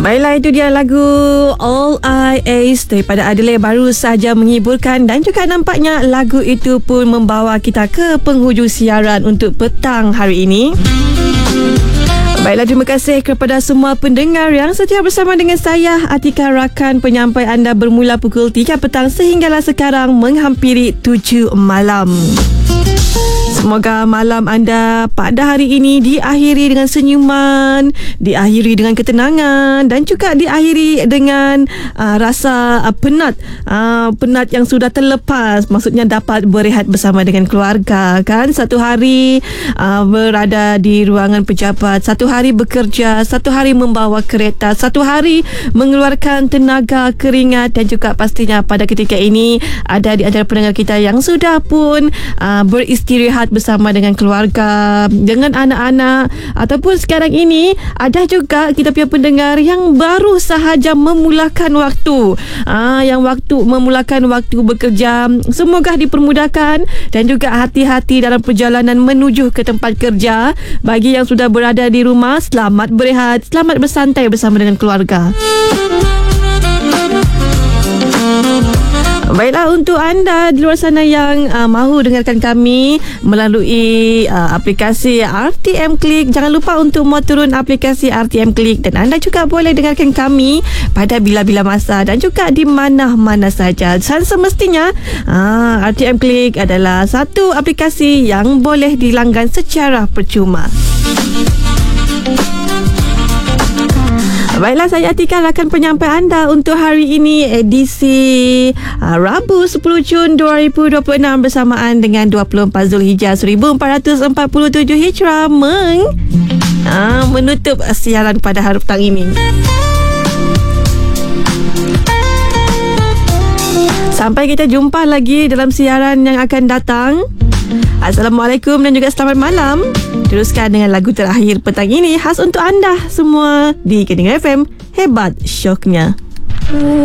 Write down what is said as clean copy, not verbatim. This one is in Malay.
Baiklah, itu dia lagu All I Ace daripada Adele baru saja menghiburkan, dan juga nampaknya lagu itu pun membawa kita ke penghujung siaran untuk petang hari ini. Baiklah, terima kasih kepada semua pendengar yang setia bersama dengan saya, Atika, rakan penyampai anda bermula pukul 3 petang sehinggalah sekarang menghampiri 7 malam. Semoga malam anda pada hari ini diakhiri dengan senyuman, diakhiri dengan ketenangan, dan juga diakhiri dengan rasa penat yang sudah terlepas. Maksudnya dapat berehat bersama dengan keluarga, kan? Satu hari berada di ruangan pejabat, satu hari bekerja, satu hari membawa kereta, satu hari mengeluarkan tenaga, keringat, dan juga pastinya pada ketika ini ada di antara pendengar kita yang sudah pun beristirahat bersama dengan keluarga, dengan anak-anak, ataupun sekarang ini ada juga kita punya pendengar yang baru sahaja memulakan waktu, memulakan waktu bekerja. Semoga dipermudahkan dan juga hati-hati dalam perjalanan menuju ke tempat kerja. Bagi yang sudah berada di rumah, selamat berehat, selamat bersantai bersama dengan keluarga. Baiklah, untuk anda di luar sana yang mahu dengarkan kami melalui aplikasi RTM Klik, jangan lupa untuk mau turun aplikasi RTM Klik, dan anda juga boleh dengarkan kami pada bila-bila masa dan juga di mana-mana saja. Dan semestinya RTM Klik adalah satu aplikasi yang boleh dilanggan secara percuma. Baiklah, saya Atika, rakan penyampai anda untuk hari ini, edisi Rabu 10 Jun 2026 bersamaan dengan 24 Zulhijjah 1447 Hijrah menutup siaran pada hari petang ini. Sampai kita jumpa lagi dalam siaran yang akan datang. Assalamualaikum dan juga selamat malam. Teruskan dengan lagu terakhir petang ini khas untuk anda semua di Keding FM. Hebat syoknya.